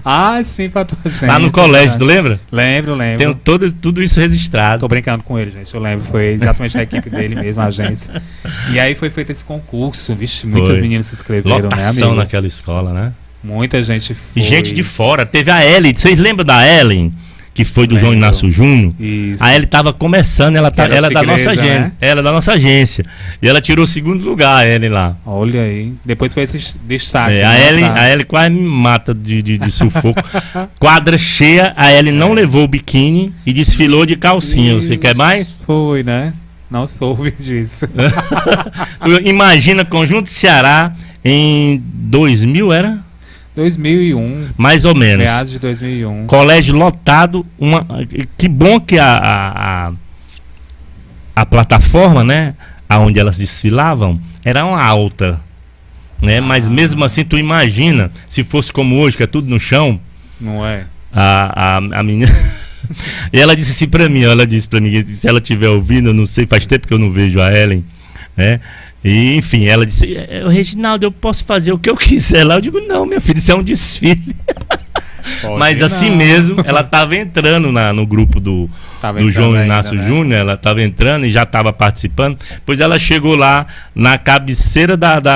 Ah, sim, pra tua gente. Lá no colégio, tu lembra? Lembro. Tenho tudo isso registrado. Tô brincando com ele, gente. Eu lembro, foi exatamente a equipe dele mesmo, a agência. E aí foi feito esse concurso. Vixe, muitas meninas se inscreveram, Lotação, né, amigo? naquela escola, né? Muita gente foi. E gente de fora. Teve a Ellen. Vocês lembram da Ellen? Que foi do João Inácio Júnior. Isso. A Ellen tava começando, ela é da nossa agência. Né? Ela é da nossa agência. E ela tirou o 2º lugar, a Ellen lá. Olha aí. Depois foi esse destaque. A Ellen quase me mata de sufoco. Quadra cheia, a Ellen não levou o biquíni e desfilou de calcinha. Você quer mais? Foi, né? Não soube disso. Imagina, Conjunto Ceará em 2000, era? 2001. Mais ou menos. Meados de 2001. Colégio lotado. Que bom que a plataforma, né? Aonde elas desfilavam, era uma alta. Né? Mas mesmo assim, tu imagina, se fosse como hoje, que é tudo no chão. Não é? A menina. E ela disse assim pra mim, se ela estiver ouvindo, eu não sei, faz tempo que eu não vejo a Ellen, né? E, enfim, ela disse, Reginaldo, eu posso fazer o que eu quiser lá. Eu digo, não, minha filha, isso é um desfile. Mas assim mesmo, ela estava entrando no grupo do João Inácio Júnior, ela estava entrando e já estava participando. Pois ela chegou lá na cabeceira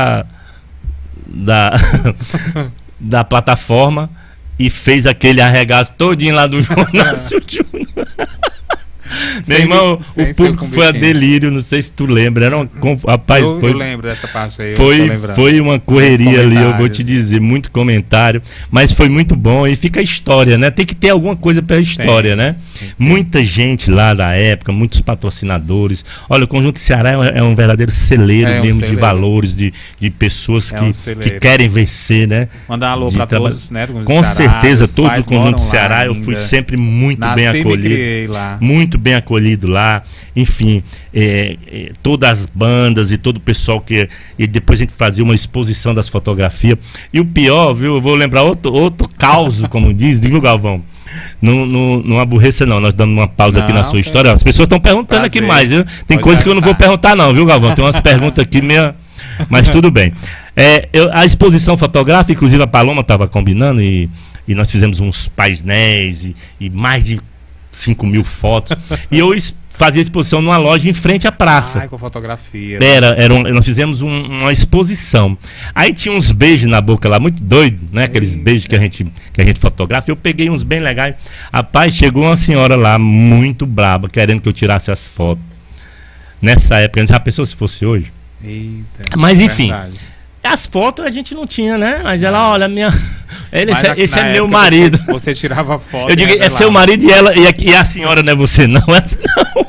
da plataforma e fez aquele arregaço todinho lá do João Inácio Júnior. Meu irmão, o público foi a delírio, não sei se tu lembra. Era rapaz, eu lembro dessa parte aí. Foi uma correria ali, eu vou te dizer, muito comentário, mas foi muito bom e fica a história, né? Tem que ter alguma coisa pela história, né? Muita gente lá da época, muitos patrocinadores. Olha, o Conjunto Ceará é um verdadeiro celeiro mesmo de valores, de pessoas que querem vencer, né? Mandar um alô para todos, né? Com certeza, todo o Conjunto Ceará, eu fui sempre muito bem acolhido. Muito bem acolhido lá, enfim, todas as bandas e todo o pessoal e depois a gente fazia uma exposição das fotografias. E o pior, viu, eu vou lembrar outro caos, como diz, viu, Galvão? Não aborreça não, nós damos uma pausa aqui na sua história. As pessoas estão perguntando aqui mais, viu? Tem coisa que eu não vou perguntar não, viu, Galvão? Tem umas perguntas aqui meio... Mas tudo bem. A exposição fotográfica, inclusive a Paloma estava combinando e nós fizemos uns painéis e mais de 5.000 fotos. E eu fazia exposição numa loja em frente à praça. Com fotografia. Nós fizemos uma exposição. Aí tinha uns beijos na boca lá, muito doido, né? Aqueles beijos que a gente fotografa. Eu peguei uns bem legais. Rapaz, chegou uma senhora lá, muito braba, querendo que eu tirasse as fotos. Nessa época, já pensou se fosse hoje? Eita, mas enfim. As fotos a gente não tinha, né? Mas ela, olha, esse é meu marido. Você tirava foto. Eu digo, é seu marido e a senhora não é você, não. Essa não.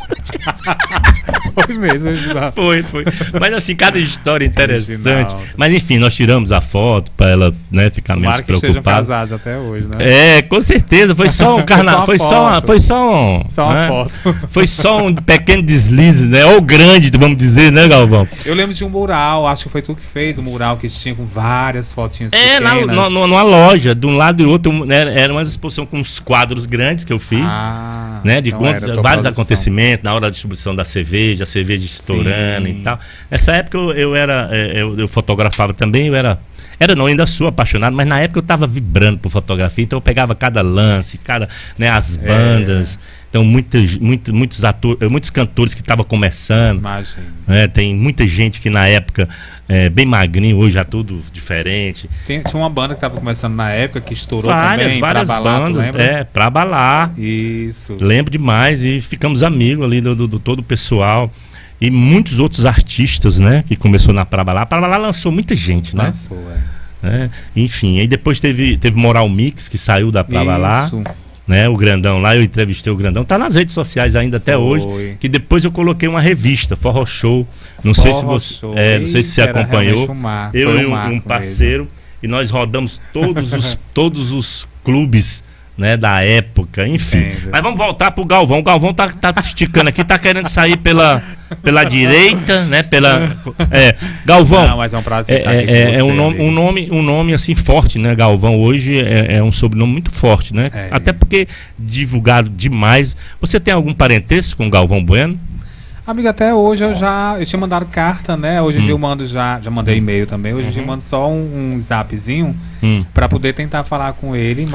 Foi mesmo, Reginaldo. Foi. Mas assim, cada história interessante. Reginaldo. Mas enfim, nós tiramos a foto para ela, né, ficar menos preocupada. Que estejam casados até hoje, né? Com certeza. Foi só um carnaval. Foi só uma foto. Foi só um pequeno deslize, né? Ou grande, vamos dizer, né, Galvão? Eu lembro de um mural, acho que foi tu que fez o mural que tinha com várias fotinhas pequenas. Numa loja, de um lado e do outro, né, era uma exposição com uns quadros grandes que eu fiz, né, de vários acontecimentos, na hora da distribuição da cerveja, a cerveja estourando e tal. Nessa época eu fotografava também, eu ainda sou apaixonado, mas na época eu estava vibrando por fotografia, então eu pegava cada lance, né, as bandas. Então, muitos atores, muitos cantores que estavam começando. Imagina. Né, tem muita gente que na época, bem magrinho, hoje já tudo diferente. Tinha uma banda que estava começando na época, que estourou várias bandas, pra balar. Isso. Lembro demais e ficamos amigos ali do todo o pessoal. E muitos outros artistas, né, que começou na Pra Balar. Pra Balar lançou muita gente, né? Lançou, enfim, aí depois teve Moral Mix, que saiu da Pra Balar. Né, o Grandão lá, eu entrevistei o Grandão, tá nas redes sociais ainda até hoje, que depois eu coloquei uma revista, Forró Show, não sei se você acompanhou, eu e um parceiro mesmo. E nós rodamos todos os clubes, né, da época, enfim. Mas vamos voltar pro Galvão. O Galvão tá esticando aqui, tá querendo sair pela direita, né, Galvão. Não, mas é um prazer estar aqui com você, um nome assim forte, né? Galvão hoje é um sobrenome muito forte, né? Até porque divulgado demais. Você tem algum parentesco com o Galvão Bueno? Amigo, até hoje eu tinha mandado carta, né? Hoje em dia eu mando já mandei e-mail também. Hoje em dia eu mando só um zapzinho para poder tentar falar com ele.